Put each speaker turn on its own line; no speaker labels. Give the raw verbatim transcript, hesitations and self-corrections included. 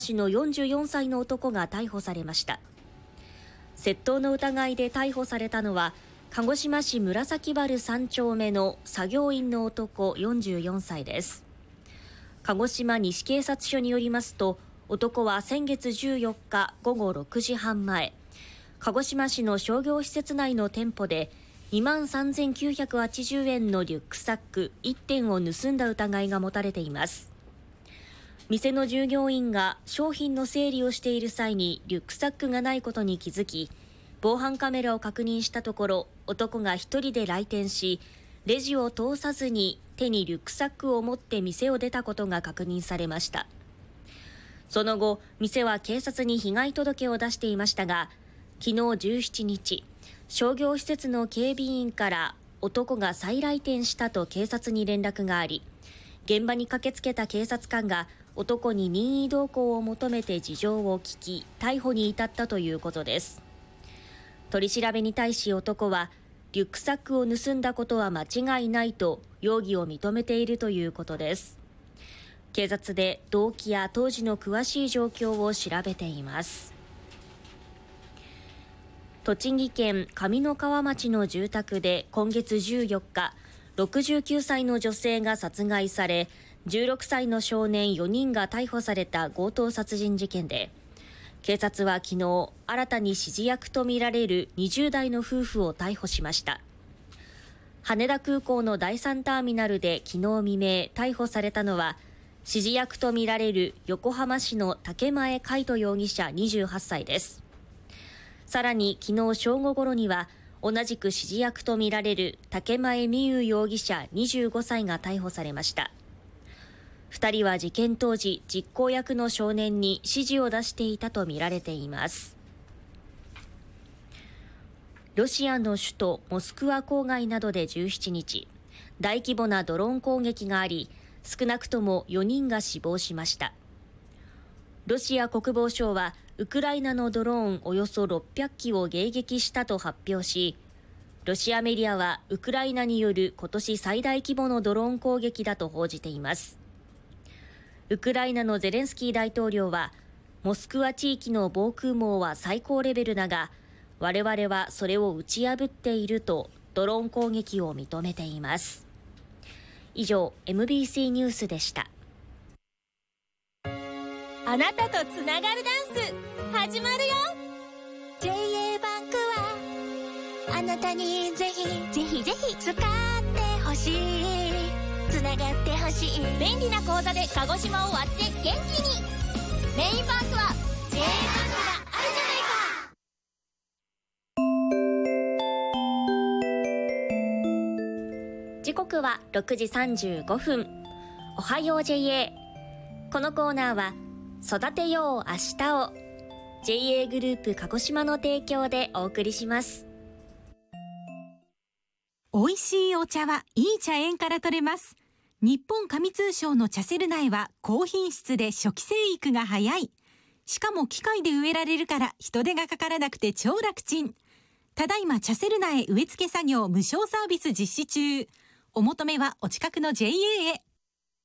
市のよんじゅうよんさいの男が逮捕されました。窃盗の疑いで逮捕されたのは、鹿児島市紫原さん丁目の作業員の男よんじゅうよんさいです。鹿児島西警察署によりますと、男は先月じゅうよっかごごろくじはん前、鹿児島市の商業施設内の店舗でにまんさんぜんきゅうひゃくはちじゅうえんのリュックサックいってんを盗んだ疑いが持たれています。店の従業員が商品の整理をしている際にリュックサックがないことに気づき、防犯カメラを確認したところ、男が一人で来店し、レジを通さずに手にリュックサックを持って店を出たことが確認されました。その後、店は警察に被害届を出していましたが、昨日じゅうしちにち、商業施設の警備員から男が再来店したと警察に連絡があり、現場に駆けつけた警察官が男に任意同行を求めて事情を聞き、逮捕に至ったということです。取り調べに対し男は、リュックサックを盗んだことは間違いないと容疑を認めているということです。警察で動機や当時の詳しい状況を調べています。栃木県上三川町の住宅で今月じゅうよっか、ろくじゅうきゅうさいの女性が殺害され、じゅうろくさいの少年よにんが逮捕された強盗殺人事件で、警察は昨日、新たに指示役とみられるにじゅうだいの夫婦を逮捕しました。羽田空港のだいさんターミナルで昨日未明、逮捕されたのは、指示役とみられる横浜市の竹前海斗容疑者にじゅうはっさいです。さらに昨日正午ごろには、同じく指示役とみられる竹前美優容疑者にじゅうごさいが逮捕されました。二人は事件当時、実行役の少年に指示を出していたとみられています。ロシアの首都モスクワ郊外などでじゅうしちにち、大規模なドローン攻撃があり、少なくともよにんが死亡しました。ロシア国防省は、ウクライナのドローンおよそろっぴゃっきを迎撃したと発表し、ロシアメディアはウクライナによる今年最大規模のドローン攻撃だと報じています。ウクライナのゼレンスキー大統領は、モスクワ地域の防空網は最高レベルだが、我々はそれを打ち破っているとドローン攻撃を認めています。以上、エムビーシー ニュースでした。
あなたとつながるダンス始まるよ。
ジェイエー バンクはあなたにぜひぜひぜひ使ってほしい、つながってほしい、
便利な講座で鹿児島を割って元気に。メインパークは ジェイエー バンクがあるじゃないか。
時刻はろくじさんじゅうごふん。おはよう ジェイエー。 このコーナーは育てよう明日を ジェイエー グループ鹿児島の提供でお送りします。
美味しいお茶はいい茶園から取れます。日本紙通商の茶セル苗は高品質で初期生育が早い。しかも機械で植えられるから人手がかからなくて超楽ちん。ただいま茶セル苗植え付け作業無償サービス実施中。お求めはお近くの ジェイエー へ。